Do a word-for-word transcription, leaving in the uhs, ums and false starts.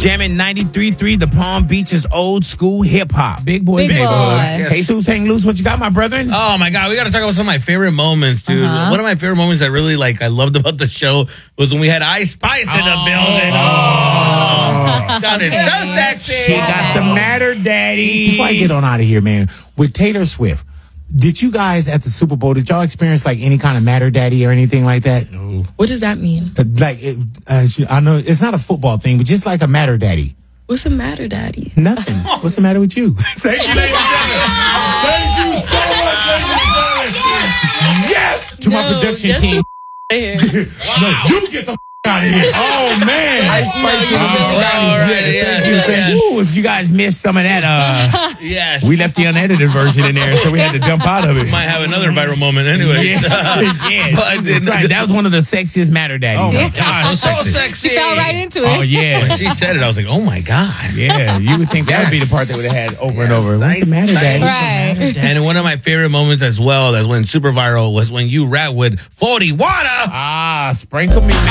Jamming ninety-three point three, the Palm Beaches old school hip hop. Big boy, big, big boy. boy. Yes. Jesus, hang loose. What you got, my brethren? Oh my God, we got to talk about some of my favorite moments, dude. Uh-huh. One of my favorite moments that really like I loved about the show was when we had Ice Spice in the oh. building. Oh, sounded so sexy. She got the matter, daddy. Before I get on out of here, man, with Taylor Swift. Did you guys at the Super Bowl, did y'all experience like any kind of matter daddy or anything like that? No. What does that mean? Uh, like, it, uh, I know it's not a football thing, but just like a matter daddy. What's the matter, daddy? Nothing. What's the matter with you? Thank you, ladies and gentlemen. Thank you so much, ladies and gentlemen. Yes! To no, my production team. Wow. No, you get the f- out of here. Oh, man. Ice Spice in the building. All right, yes, Thank you, thank yes. you. If you guys missed some of that, uh, yes. we left the unedited version in there, so we had to jump out of it. Might have another viral moment anyways. Yeah, yeah. But right, that was one of the sexiest matter daddies. Oh, my God, so sexy. So sexy. She fell right into it. Oh, yeah. When she said it, I was like, oh, my God. Yeah, you would think that would be the part they would have had over yes, and over. What's the matter, daddy? Right. And one of my favorite moments as well, that went super viral, was when you rap with forty water. Ah, sprinkle me.